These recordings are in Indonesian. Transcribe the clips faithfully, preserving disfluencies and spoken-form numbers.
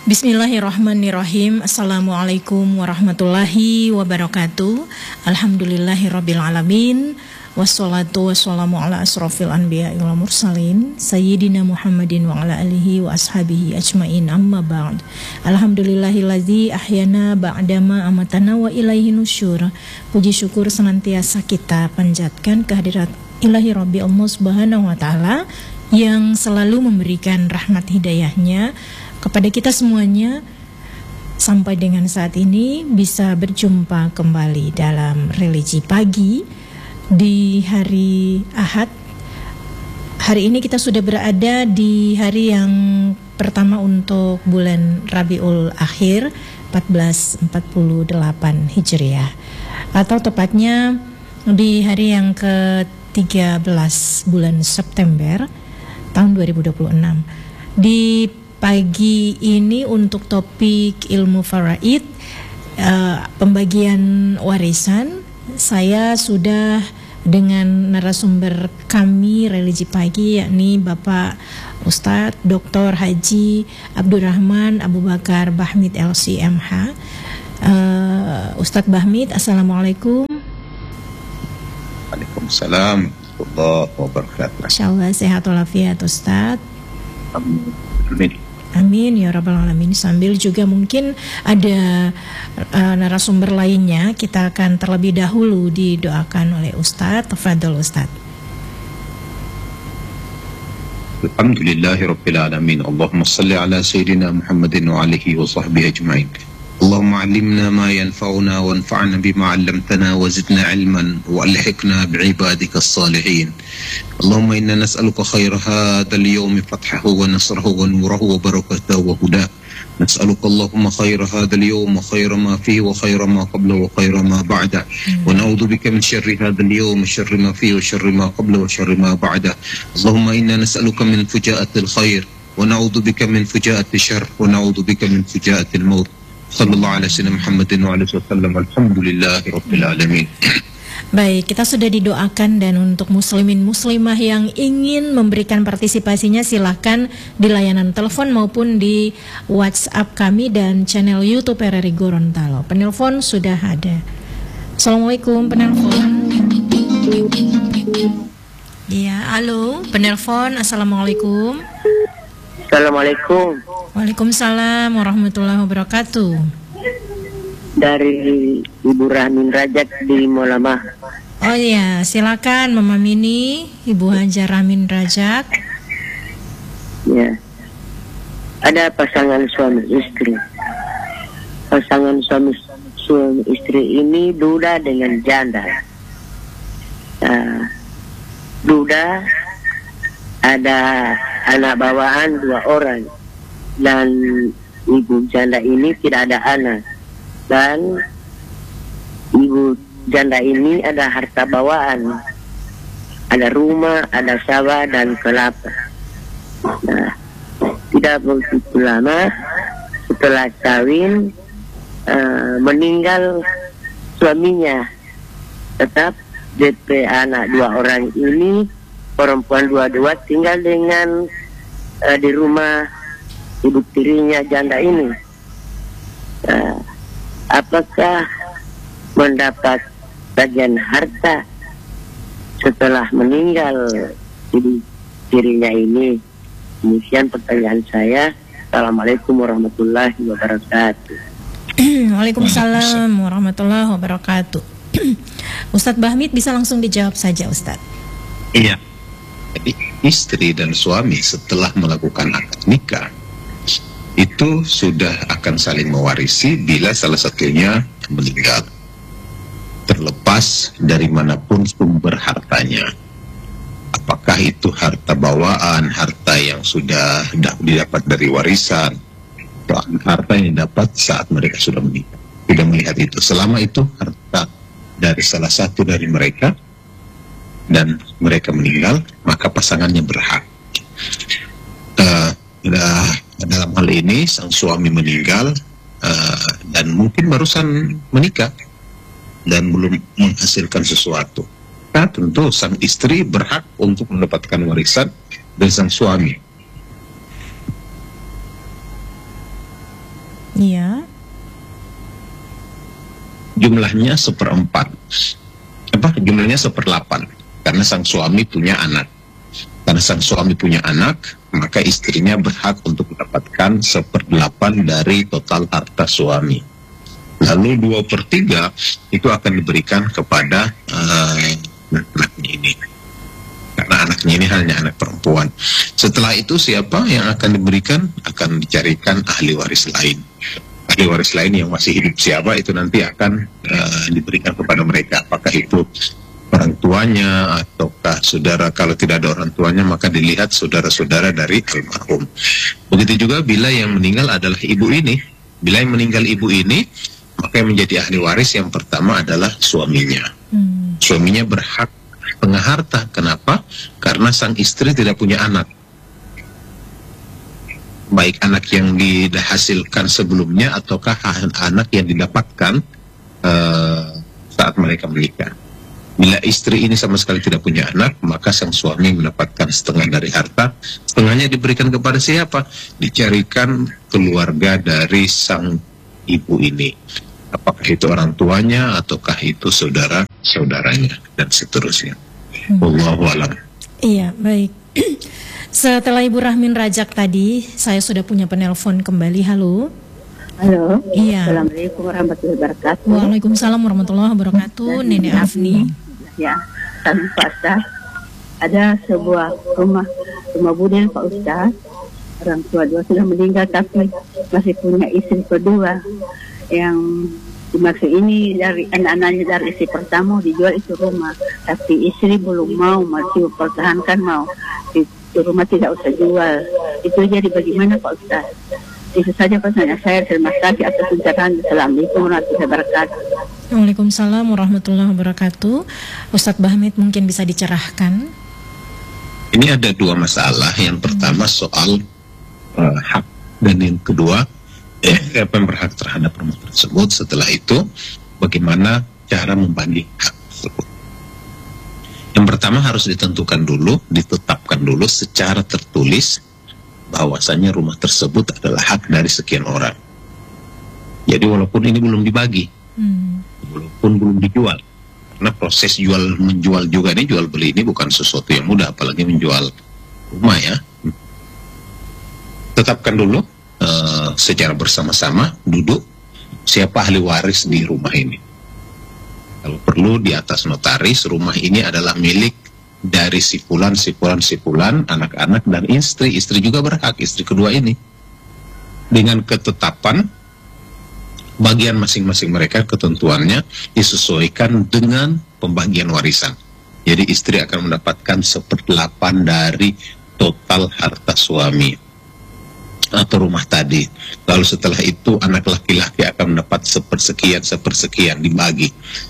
Bismillahirrahmanirrahim. Assalamualaikum warahmatullahi wabarakatuh. Alhamdulillahirrabbilalamin. Wassalatu wassalamu ala asrafil anbiya wal mursalin Sayyidina Muhammadin wa ala alihi wa ashabihi ajmain, amma ba'd. Alhamdulillahillazi ahyana ba'dama amatana wa ilaihi nusyur. Puji syukur senantiasa kita panjatkan kehadirat ilahi Rabbi Allah subhanahu wa ta'ala yang selalu memberikan rahmat hidayahnya kepada kita semuanya sampai dengan saat ini bisa berjumpa kembali dalam religi pagi di hari Ahad. Hari ini kita sudah berada di hari yang pertama untuk bulan Rabiul Akhir empat belas empat puluh delapan Hijriah, atau tepatnya di hari yang ke tiga belas bulan September tahun dua ribu dua puluh enam. Di pagi ini untuk topik ilmu faraid, uh, pembagian warisan, saya sudah dengan narasumber kami religi pagi, yakni Bapak Ustadz Doktor Haji Abdurrahman Abu Bakar Bahmid L C M H. uh, Ustadz Bahmid, Assalamualaikum. Waalaikumsalam warahmatullahi wabarakatuh. Insyaallah sehat walafiat Ustadz. Amin. Amin ya rabbal alamin. Sambil juga mungkin ada uh, narasumber lainnya, kita akan terlebih dahulu didoakan oleh Ustadz. Tafadhol Ustadz. Alhamdulillahirabbil alamin. Allahumma shalli ala sayyidina Muhammadin wa alihi wa sahbihi ajmain. Allahumma 'allimna ma yanfa'una wanfa'na bima 'allamtana wa zidna 'ilman wa alhiqna bi'ibadika as-salihin. Allahumma inna nas'aluka khaira hadzal yawmi fathahu wa nasrahu wa nurahu wa barakatahu wa huda. Nas'aluka Allahumma khaira hadzal yawm wa khaira ma fihi wa khaira ma qabla wa khaira ma ba'da. Wa na'udzu bika min syarri hadzal yawm, syarri ma fihi wa syarri ma qabla wa syarri ma ba'da. Allahumma inna nas'aluka min fujaatil khair wa na'udzu bika min fujaati syarr wa na'udzu bika min fujaatil maut. Sallallahu alaihi wasallam Muhammadin wa alihi wasallam. Alhamdulillahirabbil alamin. Baik, kita sudah didoakan, dan untuk muslimin muslimah yang ingin memberikan partisipasinya silahkan di layanan telepon maupun di WhatsApp kami dan channel YouTube R R I Gorontalo. Penelpon sudah ada. Assalamualaikum penelpon. Iya, halo penelpon. Assalamualaikum. Assalamualaikum. Waalaikumsalam warahmatullahi wabarakatuh. Dari Ibu Rahmin Rajak di Molamah. Oh iya, silakan Mama Mini, Ibu Hajar Rahmin Rajak. Ya. Ada pasangan suami istri. Pasangan suami suami istri ini duda dengan janda. Nah, duda ada anak bawaan dua orang, dan ibu janda ini tidak ada anak, dan ibu janda ini ada harta bawaan, ada rumah, ada sawah dan kelapa. Nah, tidak begitu lama setelah kawin uh, meninggal suaminya, tetap D P anak dua orang ini perempuan dua-dua tinggal dengan uh, di rumah ibu tirinya janda ini. Uh, apakah mendapat bagian harta setelah meninggal ibu tirinya ini? Demikian pertanyaan saya. Assalamualaikum warahmatullahi wabarakatuh. Waalaikumsalam warahmatullahi wabarakatuh. Ustadz Bahmid bisa langsung dijawab saja Ustadz. Iya. Jadi istri dan suami setelah melakukan akad nikah itu sudah akan saling mewarisi bila salah satunya meninggal, terlepas dari manapun sumber hartanya. Apakah itu harta bawaan, harta yang sudah didapat dari warisan, atau harta yang didapat saat mereka sudah menikah. Tidak melihat itu. Selama itu harta dari salah satu dari mereka dan mereka meninggal, maka pasangannya berhak. Uh, uh, dalam hal ini sang suami meninggal uh, dan mungkin barusan menikah dan belum menghasilkan sesuatu. Nah, tentu sang istri berhak untuk mendapatkan warisan dari sang suami. Iya. Jumlahnya seperempat. Apa? Jumlahnya seperdelapan. Karena sang suami punya anak. Karena sang suami punya anak, maka istrinya berhak untuk mendapatkan seperdelapan dari total harta suami. Lalu dua per tiga itu akan diberikan kepada uh, anaknya ini. Karena anaknya ini hanya anak perempuan. Setelah itu siapa yang akan diberikan? Akan dicarikan ahli waris lain. Ahli waris lain yang masih hidup siapa itu nanti akan uh, diberikan kepada mereka. Apakah itu orang tuanya ataukah saudara? Kalau tidak ada orang tuanya maka dilihat saudara-saudara dari almarhum. Begitu juga bila yang meninggal adalah ibu ini. Bila yang meninggal ibu ini, maka yang menjadi ahli waris yang pertama adalah suaminya. Hmm. Suaminya berhak setengah harta. Kenapa? Karena sang istri tidak punya anak. Baik anak yang dihasilkan sebelumnya ataukah anak yang didapatkan uh, saat mereka menikah. Bila istri ini sama sekali tidak punya anak, maka sang suami mendapatkan setengah dari harta. Setengahnya diberikan kepada siapa? Dicarikan keluarga dari sang ibu ini. Apakah itu orang tuanya ataukah itu saudara-saudaranya dan seterusnya. Hmm. Wallahu a'lam. Iya, baik. Setelah Ibu Rahmin Rajak tadi, saya sudah punya penelpon kembali. Halo. Halo. Iya. Assalamualaikum warahmatullahi wabarakatuh. Waalaikumsalam warahmatullahi wabarakatuh. Nenek Afni. Ya, salam Pak Ustaz. Ada sebuah rumah rumah budaya Pak Ustaz. Orang tua dua sudah meninggal tapi masih punya istri kedua. Yang dimaksud ini dari anak-anaknya dari istri pertama dijual itu rumah, tapi istri belum mau, masih mempertahankan mau. Itu rumah tidak usah jual. Itu jadi bagaimana Pak Ustaz? Itu saja pertanyaan saya. Terima kasih atas pencerahan. Assalamualaikum warahmatullahi wabarakatuh. Waalaikumsalam warahmatullahi wabarakatuh. Ustadz Bahmid mungkin bisa dicerahkan. Ini ada dua masalah. Yang pertama soal uh, hak, dan yang kedua eh, apa yang berhak terhadap rumah tersebut. Setelah itu bagaimana cara membagi hak tersebut. Yang pertama harus ditentukan dulu, ditetapkan dulu secara tertulis bahwasanya rumah tersebut adalah hak dari sekian orang. Jadi walaupun ini belum dibagi, hmm. walaupun belum dijual, karena proses jual menjual juga ini, jual beli ini bukan sesuatu yang mudah, apalagi menjual rumah ya. Tetapkan dulu uh, secara bersama-sama, duduk siapa ahli waris di rumah ini. Kalau perlu di atas notaris, rumah ini adalah milik dari si fulan, si fulan, si fulan, anak-anak dan istri. Istri juga berhak, istri kedua ini. Dengan ketetapan bagian masing-masing mereka, ketentuannya disesuaikan dengan pembagian warisan. Jadi istri akan mendapatkan seperdelapan dari total harta suami atau rumah tadi. Lalu setelah itu anak laki-laki akan mendapat sepersekian, sepersekian dibagi.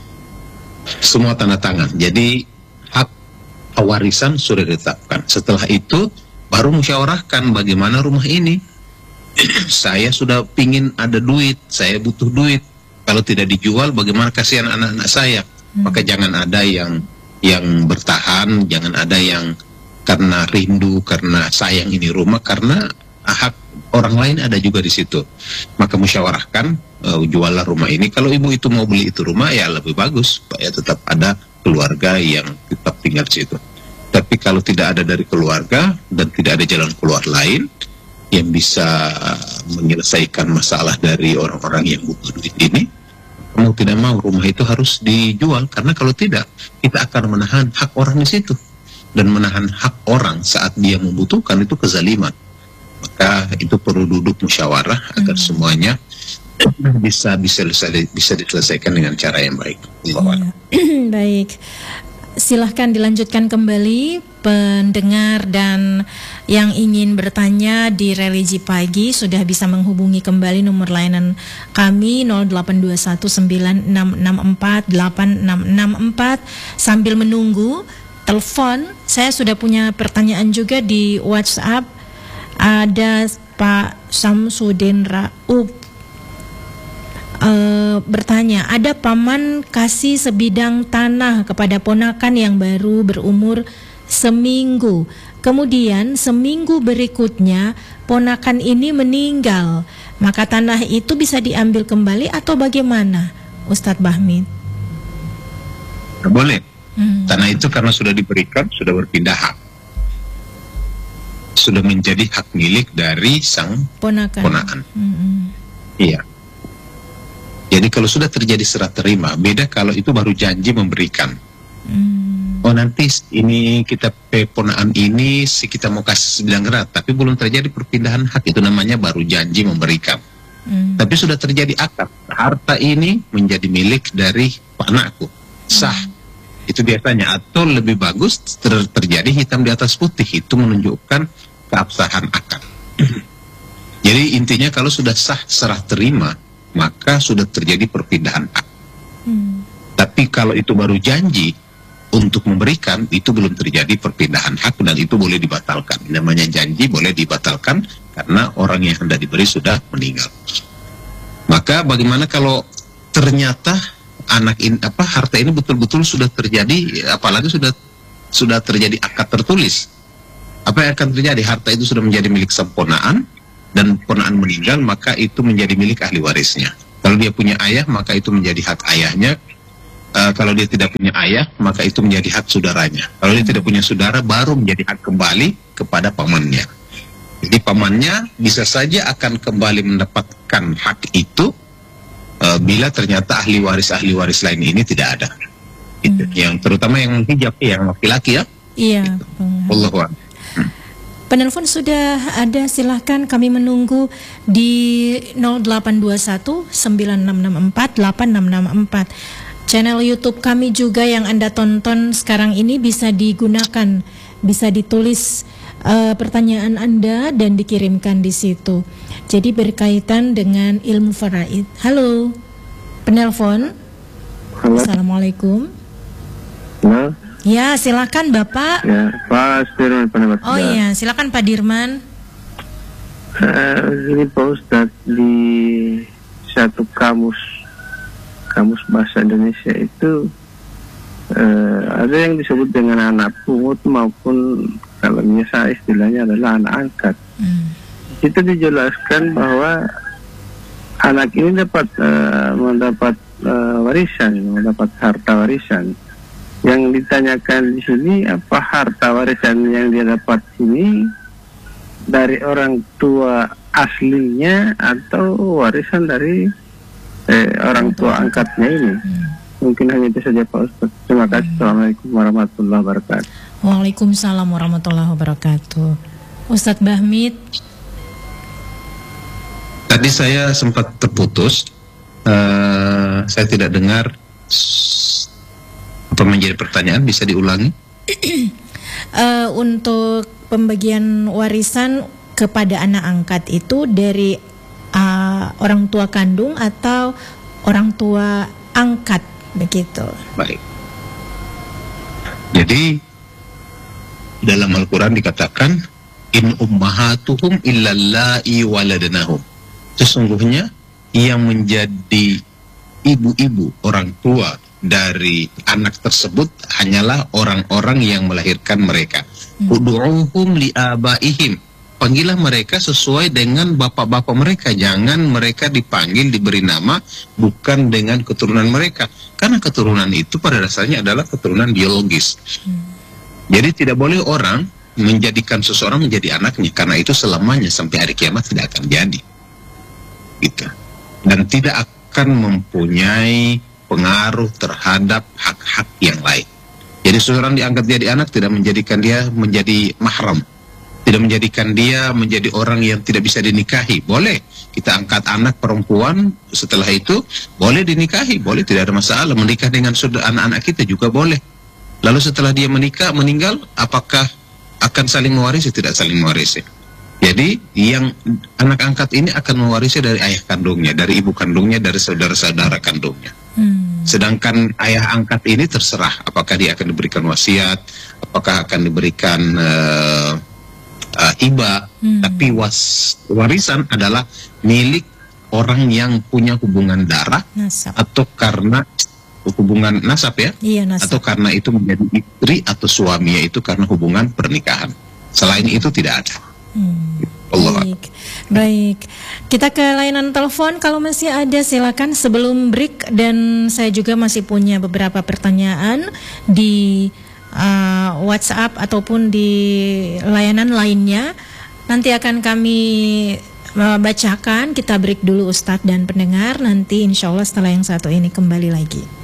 Semua tanda tangan. Jadi hak warisan sudah ditetapkan. Setelah itu baru musyawarahkan bagaimana rumah ini. Saya sudah pingin ada duit, saya butuh duit. Kalau tidak dijual bagaimana, kasihan anak-anak saya. Hmm. Maka jangan ada yang yang bertahan, jangan ada yang karena rindu, karena sayang ini rumah, karena hak orang lain ada juga di situ. Maka musyawarahkan, uh, juallah rumah ini. Kalau ibu itu mau beli itu rumah, ya lebih bagus, supaya tetap ada keluarga yang tetap tinggal di situ. Tapi kalau tidak ada dari keluarga dan tidak ada jalan keluar lain yang bisa menyelesaikan masalah dari orang-orang yang butuh duit ini, mau tidak mau rumah itu harus dijual. Karena kalau tidak, kita akan menahan hak orang di situ. Dan menahan hak orang saat dia membutuhkan itu kezaliman. Maka itu perlu duduk musyawarah agar hmm. semuanya bisa bisa bisa diselesaikan dengan cara yang baik. Ya. Baik, silahkan dilanjutkan kembali pendengar dan yang ingin bertanya di Religi Pagi sudah bisa menghubungi kembali nomor layanan kami nol delapan dua satu sembilan enam enam empat delapan enam enam empat. Sambil menunggu telepon, saya sudah punya pertanyaan juga di WhatsApp. Ada Pak Samsudin Raub uh, bertanya, ada paman kasih sebidang tanah kepada ponakan yang baru berumur seminggu. Kemudian seminggu berikutnya ponakan ini meninggal, maka tanah itu bisa diambil kembali atau bagaimana, Ustadz Bahmid? Boleh. Hmm. Tanah itu karena sudah diberikan, sudah berpindah hak, sudah menjadi hak milik dari sang ponakan. ponakan. Hmm. Iya. Jadi kalau sudah terjadi serah terima, beda kalau itu baru janji memberikan. Hmm. Oh nanti ini kita ponakan ini si kita mau kasih sembilan gerat, tapi belum terjadi perpindahan hak, itu namanya baru janji memberikan. Hmm. Tapi sudah terjadi akad, harta ini menjadi milik dari anakku, sah. Hmm. Itu biasanya, atau lebih bagus ter terjadi hitam di atas putih, itu menunjukkan keabsahan akad. Jadi intinya kalau sudah sah serah terima, maka sudah terjadi perpindahan hak. Hmm. Tapi kalau itu baru janji untuk memberikan, itu belum terjadi perpindahan hak dan itu boleh dibatalkan. Namanya janji boleh dibatalkan karena orang yang hendak diberi sudah meninggal. Maka bagaimana kalau ternyata anak ini apa harta ini betul-betul sudah terjadi, apalagi sudah sudah terjadi akad tertulis? Apa yang akan terjadi? Harta itu sudah menjadi milik sang ponaan dan ponaan meninggal, maka itu menjadi milik ahli warisnya. Kalau dia punya ayah, maka itu menjadi hak ayahnya. Uh, kalau dia tidak punya ayah, maka itu menjadi hak saudaranya. Kalau dia tidak punya saudara, baru menjadi hak kembali kepada pamannya. Jadi pamannya bisa saja akan kembali mendapatkan hak itu uh, bila ternyata ahli waris-ahli waris lain ini tidak ada. Gitu. Hmm. Yang terutama yang hijab, yang laki-laki ya. Iya. Gitu. Wallahu a'lam. Penelpon sudah ada, silahkan kami menunggu di nol delapan dua satu sembilan enam enam empat delapan enam enam empat. Channel YouTube kami juga yang Anda tonton sekarang ini bisa digunakan, bisa ditulis uh, pertanyaan Anda dan dikirimkan di situ. Jadi berkaitan dengan ilmu faraid. Halo, penelpon. Halo. Assalamualaikum. Halo. Ya, silakan Bapak. Ya, Pak Dirman pendapat. Oh iya, silakan Pak Dirman. Uh, ini Pak Ustadz, di satu kamus kamus bahasa Indonesia itu uh, ada yang disebut dengan anak pungut maupun kalau biasa istilahnya adalah anak angkat. Hmm. Itu dijelaskan bahwa anak ini dapat uh, mendapat uh, warisan, mendapat harta warisan. Yang ditanyakan di sini, apa harta warisan yang dia dapat ini dari orang tua aslinya atau warisan dari eh, orang tua angkatnya ini? Hmm. Mungkin hanya itu saja Pak Ustaz. Terima kasih. Hmm. Assalamualaikum warahmatullahi wabarakatuh. Waalaikumsalam warahmatullahi wabarakatuh. Ustadz Bahmid. Tadi saya sempat terputus, uh, saya tidak dengar. Apa menjadi pertanyaan, bisa diulangi? uh, untuk pembagian warisan kepada anak angkat itu dari uh, orang tua kandung atau orang tua angkat, begitu. Baik. Jadi dalam Al-Quran dikatakan in ummahatuhum illallai waladnahum. Sesungguhnya yang menjadi ibu-ibu, orang tua dari anak tersebut hanyalah orang-orang yang melahirkan mereka. Ud'uhum li'abaihim. Panggillah mereka sesuai dengan bapak-bapak mereka. Jangan mereka dipanggil, diberi nama bukan dengan keturunan mereka. Karena keturunan itu pada dasarnya adalah keturunan biologis. Hmm. Jadi tidak boleh orang menjadikan seseorang menjadi anaknya. Karena itu selamanya sampai hari kiamat tidak akan jadi. Gitu. Dan tidak akan mempunyai pengaruh terhadap hak-hak yang lain. Jadi seseorang diangkat jadi anak tidak menjadikan dia menjadi mahram, tidak menjadikan dia menjadi orang yang tidak bisa dinikahi. Boleh kita angkat anak perempuan, setelah itu boleh dinikahi, boleh, tidak ada masalah. Menikah dengan saudara anak-anak kita juga boleh. Lalu setelah dia menikah, meninggal, apakah akan saling mewarisi? Tidak saling mewarisi. Jadi yang anak angkat ini akan mewarisi dari ayah kandungnya, dari ibu kandungnya, dari saudara-saudara kandungnya. Hmm. Sedangkan ayah angkat ini terserah apakah dia akan diberikan wasiat, apakah akan diberikan uh, uh, hibah. Hmm. Tapi was, warisan adalah milik orang yang punya hubungan darah, nasab, atau karena hubungan nasab ya, Iya, nasab. atau karena itu menjadi istri atau suami, yaitu karena hubungan pernikahan. Selain itu tidak ada. Hmm. Allah. Baik, baik. Kita ke layanan telepon. Kalau masih ada, silakan sebelum break. Dan saya juga masih punya beberapa pertanyaan di uh, WhatsApp ataupun di layanan lainnya. Nanti akan kami uh, bacakan. Kita break dulu Ustadz dan pendengar. Nanti insya Allah setelah yang satu ini kembali lagi.